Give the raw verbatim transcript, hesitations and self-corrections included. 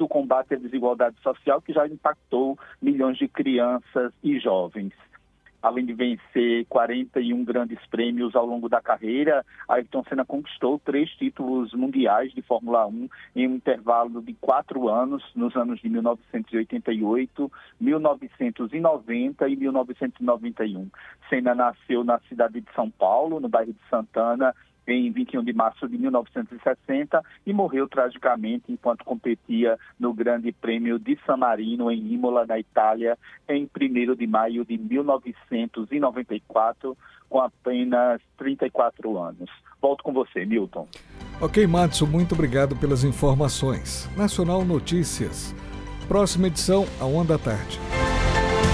combate à desigualdade social, que já impactou milhões de crianças e jovens. Além de vencer quarenta e um grandes prêmios ao longo da carreira, Ayrton Senna conquistou três títulos mundiais de Fórmula um em um intervalo de quatro anos, nos anos de mil novecentos e oitenta e oito, mil novecentos e noventa e mil novecentos e noventa e um. Senna nasceu na cidade de São Paulo, no bairro de Santana, em vinte e um de março de mil novecentos e sessenta e morreu tragicamente enquanto competia no Grande Prêmio de San Marino, em Imola, na Itália, em primeiro de maio de mil novecentos e noventa e quatro, com apenas trinta e quatro anos. Volto com você, Milton. Ok, Madison, muito obrigado pelas informações. Nacional Notícias. Próxima edição, a uma da tarde.